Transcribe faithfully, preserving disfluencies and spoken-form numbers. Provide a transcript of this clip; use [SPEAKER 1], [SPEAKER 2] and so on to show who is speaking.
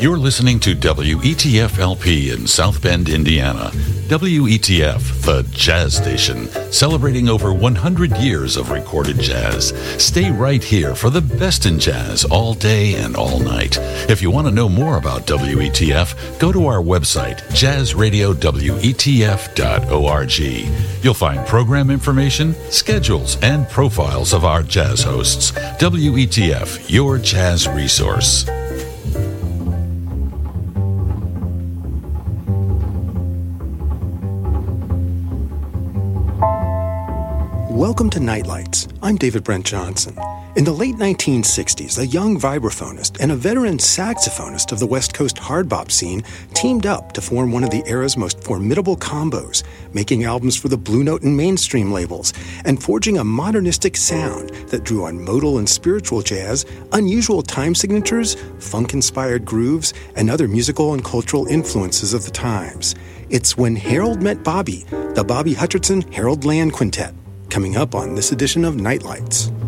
[SPEAKER 1] You're listening to W E T F L P in South Bend, Indiana. W E T F, the jazz station, celebrating over one hundred years of recorded jazz. Stay right here for the best in jazz all day and all night. If you want to know more about W E T F, go to our website, jazz radio w e t f dot org. You'll find program information, schedules, and profiles of our jazz hosts. W E T F, your jazz resource.
[SPEAKER 2] Welcome to Nightlights. I'm David Brent Johnson. In the late nineteen sixties, a young vibraphonist and a veteran saxophonist of the West Coast hard bop scene teamed up to form one of the era's most formidable combos, making albums for the Blue Note and Mainstream labels, and forging a modernistic sound that drew on modal and spiritual jazz, unusual time signatures, funk-inspired grooves, and other musical and cultural influences of the times. It's When Harold Met Bobby, the Bobby Hutcherson Harold Land Quintet, coming up on this edition of Nightlights.